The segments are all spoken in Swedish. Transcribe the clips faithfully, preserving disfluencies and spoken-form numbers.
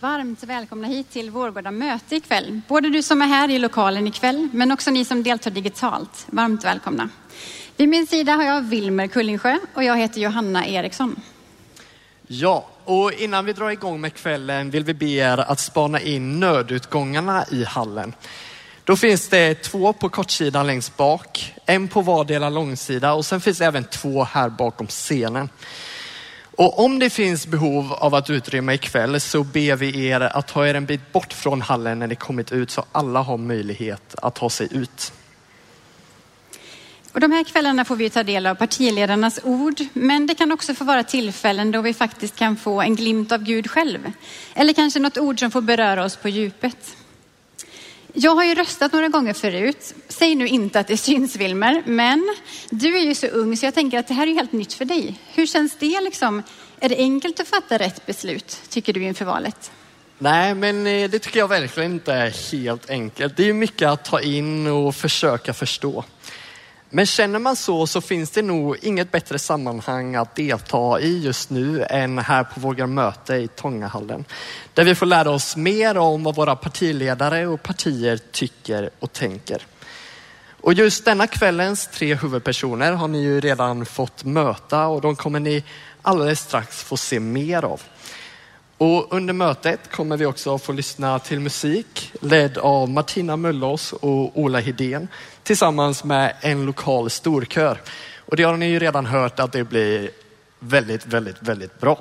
Varmt välkomna hit till Vårgårda möte ikväll. Både du som är här i lokalen ikväll, men också ni som deltar digitalt. Varmt välkomna. Vid min sida har jag Wilmer Kullingsjö och jag heter Johanna Eriksson. Ja, och innan vi drar igång med kvällen vill vi be er att spana in nödutgångarna i hallen. Då finns det två på kortsidan längst bak, en på vardera långsida och sen finns det även två här bakom scenen. Och om det finns behov av att utrymma ikväll så ber vi er att ta er en bit bort från hallen när ni kommit ut så alla har möjlighet att ta sig ut. Och de här kvällarna får vi ta del av partiledarnas ord, men det kan också få vara tillfällen då vi faktiskt kan få en glimt av Gud själv. Eller kanske något ord som får beröra oss på djupet. Jag har ju röstat några gånger förut. Säg nu inte att det syns, Wilmer, men du är ju så ung så jag tänker att det här är helt nytt för dig. Hur känns det liksom? Är det enkelt att fatta rätt beslut, tycker du, inför valet? Nej, men det tycker jag verkligen inte är helt enkelt. Det är ju mycket att ta in och försöka förstå. Men känner man så så finns det nog inget bättre sammanhang att delta i just nu än här på våra möte i Tångahallen. Där vi får lära oss mer om vad våra partiledare och partier tycker och tänker. Och just denna kvällens tre huvudpersoner har ni ju redan fått möta och de kommer ni alldeles strax få se mer av. Och under mötet kommer vi också få lyssna till musik ledd av Martina Möllås och Ola Hedén tillsammans med en lokal storkör. Och det har ni ju redan hört att det blir väldigt, väldigt, väldigt bra.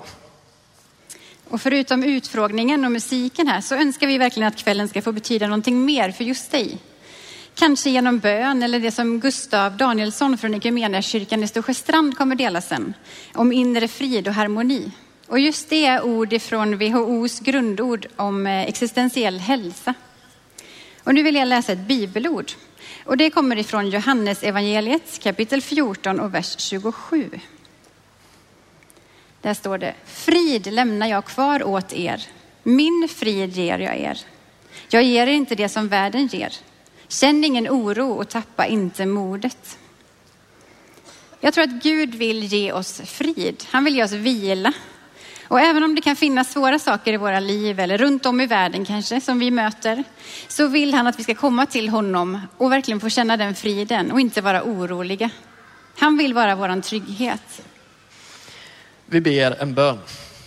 Och förutom utfrågningen och musiken här så önskar vi verkligen att kvällen ska få betyda någonting mer för just dig. Kanske genom bön eller det som Gustav Danielsson från Equmeniakyrkan i Storsjöstrand kommer dela sen. Om inre frid och harmoni. Och just det är ord ifrån W H O:s grundord om existentiell hälsa. Och nu vill jag läsa ett bibelord. Och det kommer ifrån Johannes evangeliet kapitel fjorton och vers tjugosju. Där står det: Frid lämnar jag kvar åt er. Min frid ger jag er. Jag ger er inte det som världen ger. Känn ingen oro och tappa inte modet. Jag tror att Gud vill ge oss frid. Han vill ge oss vila. Och även om det kan finnas svåra saker i våra liv eller runt om i världen kanske som vi möter, så vill han att vi ska komma till honom och verkligen få känna den friden och inte vara oroliga. Han vill vara våran trygghet. Vi ber en bön.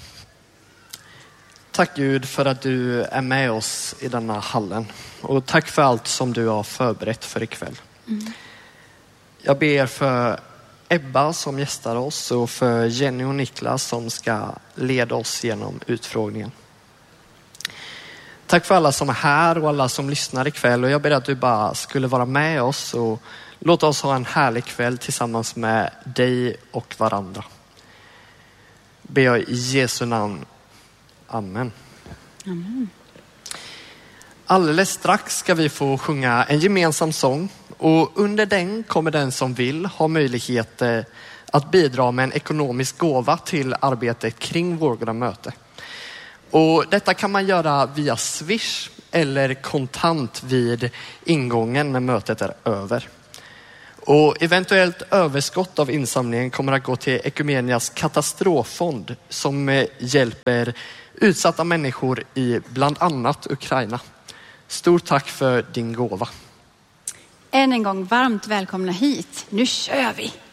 Tack Gud för att du är med oss i denna hallen. Och tack för allt som du har förberett för ikväll. Mm. Jag ber för Ebba som gästar oss och för Jenny och Niklas som ska leda oss genom utfrågningen. Tack för alla som är här och alla som lyssnar ikväll. Och jag ber att du bara skulle vara med oss och låta oss ha en härlig kväll tillsammans med dig och varandra. Ber jag i Jesu namn. Amen. Amen. Alldeles strax ska vi få sjunga en gemensam sång. Och under den kommer den som vill ha möjlighet att bidra med en ekonomisk gåva till arbetet kring Vårgårda möte. Och detta kan man göra via Swish eller kontant vid ingången när mötet är över. Och eventuellt överskott av insamlingen kommer att gå till Equmenias katastroffond som hjälper utsatta människor i bland annat Ukraina. Stort tack för din gåva. Än en gång varmt välkomna hit. Nu kör vi!